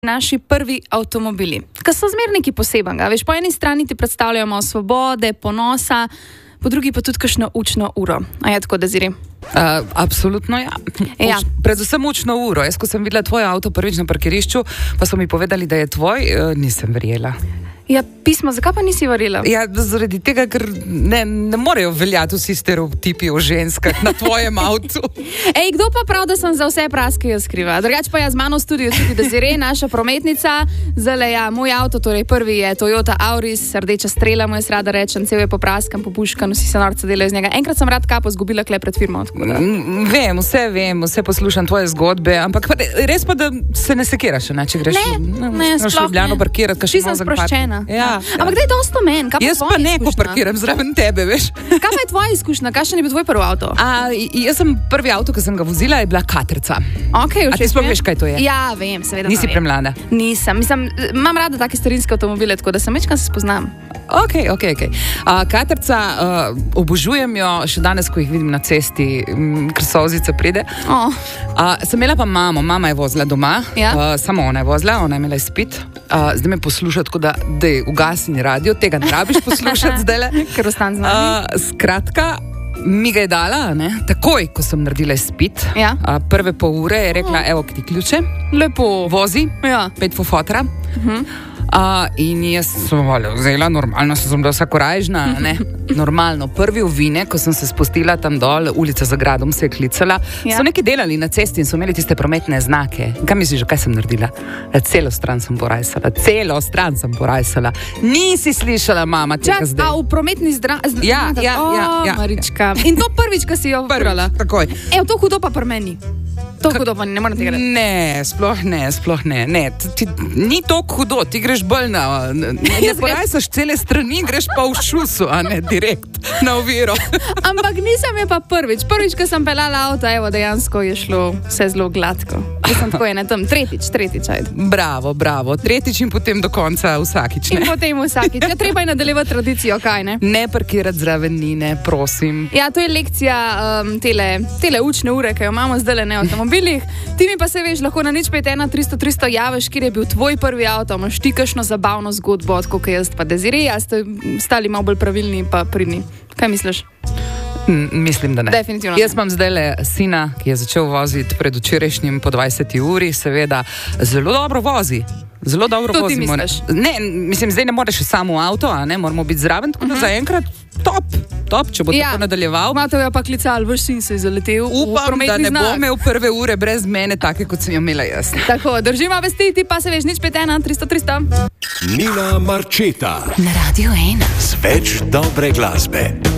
Naši prvi avtomobili, ki so zmer nekaj posebenega. Veš, po eni strani ti predstavljamo svobode, ponosa, po drugi pa tudi kakšno učno uro. A je tako, Deziri? Absolutno ja. Predvsem učno uro. Jaz, ko sem videla tvoj avto prvič na parkirišču, pa so mi povedali, da je tvoj, nisem verjela. Ja, pismo, zakaj pa nisi verjela? Ja, zaradi tega, ker ne morejo veljati vsi stereotipi o ženskah na tvojem avtu. Ej, kdo pa prav, da sem za vse praske jaz skriva? Drugač pa jaz z mano v studiu tudi Desire, naša prometnica. Zdaj ja, moj avto, torej prvi je Toyota Auris, rdeča strela, mu jaz rada rečem, cel je popraskan, popuškan, vsi se norca delajo iz njega. Enkrat sem rad kapo zgubila kle pred firmo. Vem, vse poslušam tvoje zgodbe, ampak res pa, da se ne sekiraš, če greš v Ljubljano parkirati, kaš sem sproščena. Ja. Ampak daj dosto men, kaj pa jaz pa ne, ko parkiram zraven tebe, veš. Kaj pa je tvoja izkušnja? Kakšen je bil tvoj prvi avto? Jaz sem prvi avto, ki sem ga vozila, je bila Katrca. Okay, a ti sploh veš, kaj to je? Ja, vem, seveda. Nisi premlada? Nisem. Imam rada take starinske avtomobile, tako da sem večkrat se spoznam. Ok. Katrca, obožujem jo še danes, ko jih vidim na cesti, ker solzica pride. Sem imela pa mamo, mama je vozila doma, samo ona je vozila, ona je imela izpit. Zdaj me posluša, tako da ugasni radio, tega ne rabiš poslušati zdajle. Ker ostan z nami. Skratka, mi ga je dala, takoj, ko sem naredila izpit. Ja. Prve pol ure je rekla, evo ti ključe. Lepo. Vozi, 5 fofotra. In jaz sem vzela, normalno sem bila vsakorajžna, normalno. Prvi ovine, ko sem se spustila tam dol, ulica za gradom se je klicala, so nekaj delali na cesti in so imeli tiste prometne znake. Kaj misliš, kaj sem naredila? Celo stran sem porajsala. Nisi slišala, mama, tega zdaj. A v prometni Ja. Marička. In to prvič, ko si jo vrala. Takoj. Evo, to hudo pa pri meni. To hudo pa ne moram tega reči. Ne, sploh ne. Ni to hudo, ti greš bolj ne porajsaš cele strani, greš pa v šusu, a ne direkt na oviro. Ampak nisem je pa prvič, ko sem pelala avto, evo, dejansko je šlo vse zelo gladko. Jaz sem tako tam, tretjič, ajde. Bravo, tretjič in potem do konca vsakič, ne? In potem vsakič, ja, treba je nadaljevati tradicijo, kaj ne? Ne parkirati zraven Nine, prosim. Ja, to je lekcija tele učne ure, ki jo imamo zdaj ne v avtomobilih. Ti mi pa se veš, lahko na 051-300-300 javiš, kjer je bil tvoj prvi avto, imaš ti kakšno zabavno zgodbo, tako kot jaz pa Desire, ste stali malo bolj pravilni pa pridni. Kaj misliš? Mislim, da ne. Definitivno. Jaz imam zdajle sina, ki je začel voziti pred včerajšnjim po 20 uri, seveda zelo dobro vozi. Zelo dobro vozi. To ti misliš? Ne, mislim, zdaj ne moreš samo v avto, a ne, moramo biti zraven, tako da zaenkrat top, če bo tako nadaljeval. Matev je pa klical, vaš sin se je zaletel. Upam, da ne bo imel prve ure brez mene, take kot sem jo imela jaz. Tako, držimo vesti, ti pa se veš, 051-300-300. Nina Marčeta na Radio 1 z več dobre glasbe.